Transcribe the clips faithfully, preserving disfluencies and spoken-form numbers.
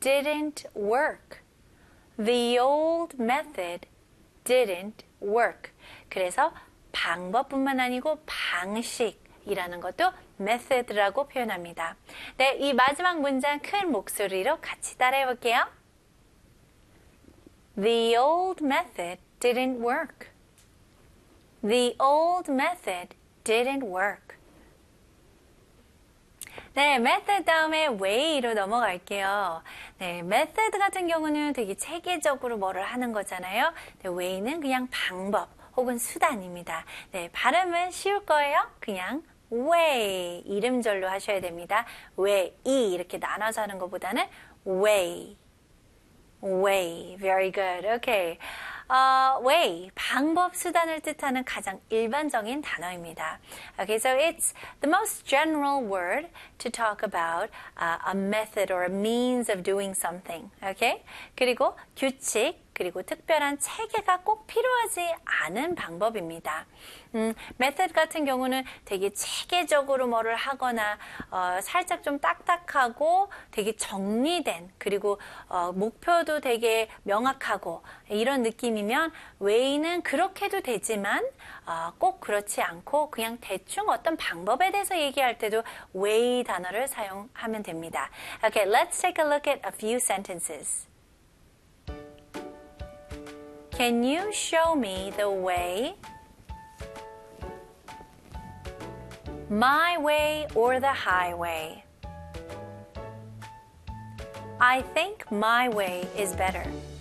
didn't work. The old method didn't work. 그래서 방법뿐만 아니고 방식이라는 것도 method라고 표현합니다. 네, 이 마지막 문장 큰 목소리로 같이 따라해 볼게요. The old method didn't work. The old method didn't work. 네, method 다음에 way로 넘어갈게요. 네, method 같은 경우는 되게 체계적으로 뭐를 하는 거잖아요. 네, way는 그냥 방법 혹은 수단입니다. 네, 발음은 쉬울 거예요. 그냥 way 이름절로 하셔야 됩니다. way 이렇게 나눠서 하는 것보다는 way, way. Very good. Okay. Uh, way, 방법, 수단을 뜻하는 가장 일반적인 단어입니다. Okay, so it's the most general word to talk about uh, a method or a means of doing something. Okay? 그리고 규칙, 그리고 특별한 체계가 꼭 필요하지 않은 방법입니다. 음, method 같은 경우는 되게 체계적으로 뭐를 하거나 어, 살짝 좀 딱딱하고 되게 정리된 그리고 어, 목표도 되게 명확하고 이런 느낌이면 way는 그렇게도 되지만 어, 꼭 그렇지 않고 그냥 대충 어떤 방법에 대해서 얘기할 때도 way 단어를 사용하면 됩니다. Okay, let's take a look at a few sentences. Can you show me the way? My way or the highway? I think my way is better.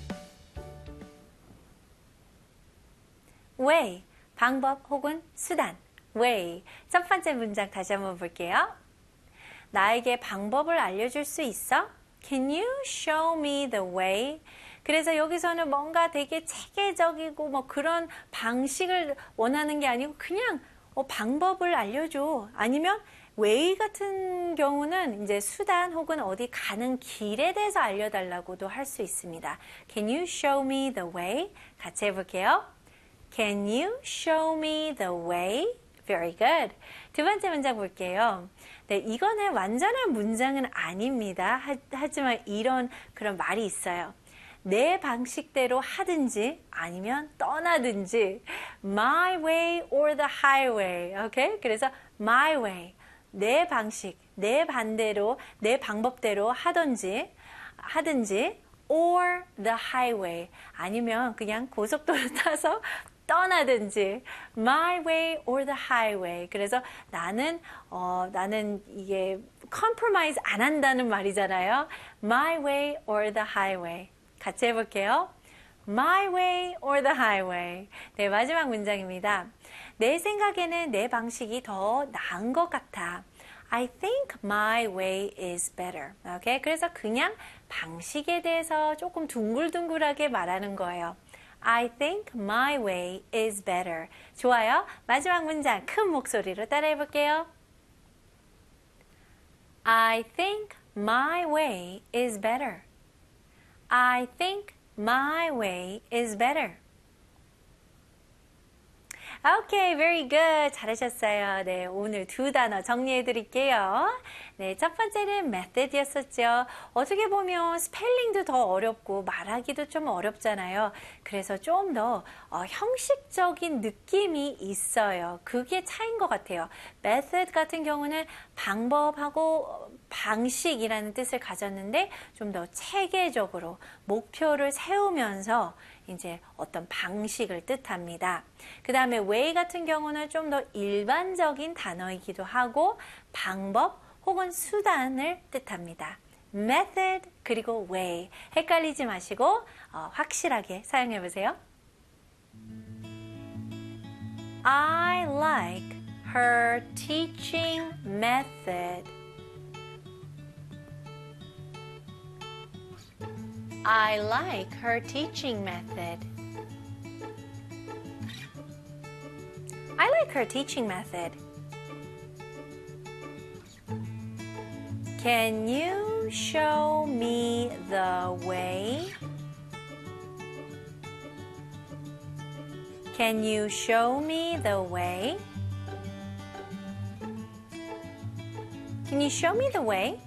way, 방법 혹은 수단. way. 첫 번째 문장 다시 한번 볼게요. 나에게 방법을 알려줄 수 있어? Can you show me the way? 그래서 여기서는 뭔가 되게 체계적이고 뭐 그런 방식을 원하는 게 아니고 그냥 어, 방법을 알려줘. 아니면 way 같은 경우는 이제 수단 혹은 어디 가는 길에 대해서 알려달라고도 할 수 있습니다. Can you show me the way? 같이 해볼게요. Can you show me the way? Very good. 두 번째 문장 볼게요. 네, 이거는 완전한 문장은 아닙니다. 하, 하지만 이런 그런 말이 있어요. 내 방식대로 하든지 아니면 떠나든지 my way or the highway. 오케이? 그래서 my way, 내 방식, 내 반대로, 내 방법대로 하든지 하든지 or the highway. 아니면 그냥 고속도로 타서 떠나든지 my way or the highway. 그래서 나는 어, 나는 이게 compromise 안 한다는 말이잖아요. my way or the highway. 같이 해볼게요. My way or the highway. 네, 마지막 문장입니다. 내 생각에는 내 방식이 더 나은 것 같아. I think my way is better. Okay? 그래서 그냥 방식에 대해서 조금 둥글둥글하게 말하는 거예요. I think my way is better. 좋아요. 마지막 문장 큰 목소리로 따라해 볼게요. I think my way is better. I think my way is better. Okay, very good. 잘하셨어요. 네, 오늘 두 단어 정리해 드릴게요. 네, 첫 번째는 method였었죠. 어떻게 보면 스펠링도 더 어렵고 말하기도 좀 어렵잖아요. 그래서 좀 더 어, 형식적인 느낌이 있어요. 그게 차이인 것 같아요. method 같은 경우는 방법하고 방식이라는 뜻을 가졌는데 좀 더 체계적으로 목표를 세우면서 이제 어떤 방식을 뜻합니다. 그 다음에 way 같은 경우는 좀 더 일반적인 단어이기도 하고 방법 혹은 수단을 뜻합니다. method 그리고 way 헷갈리지 마시고 어, 확실하게 사용해 보세요. I like her teaching method. I like her teaching method. I like her teaching method. Can you show me the way? Can you show me the way? Can you show me the way?